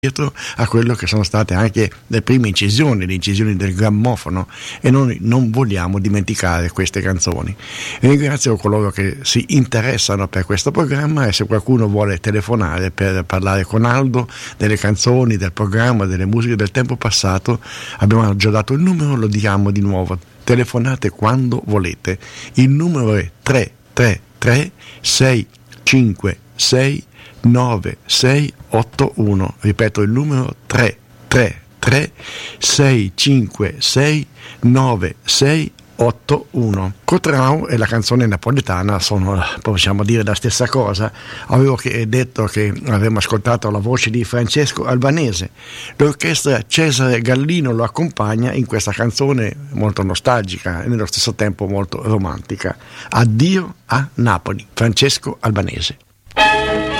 dietro a quello che sono state anche le prime incisioni, le incisioni del grammofono, e noi non vogliamo dimenticare queste canzoni. E ringrazio coloro che si interessano per questo programma, e se qualcuno vuole telefonare per parlare con Aldo delle canzoni, del programma, delle musiche del tempo passato, abbiamo già dato il numero, lo diamo di nuovo: telefonate quando volete. Il numero è 333 656 9681, ripeto il numero 333 656 9681. Cotrau e la canzone napoletana sono, possiamo dire, la stessa cosa. Avevo detto che avremmo ascoltato la voce di Francesco Albanese. L'orchestra Cesare Gallino lo accompagna in questa canzone molto nostalgica e nello stesso tempo molto romantica. Addio a Napoli, Francesco Albanese.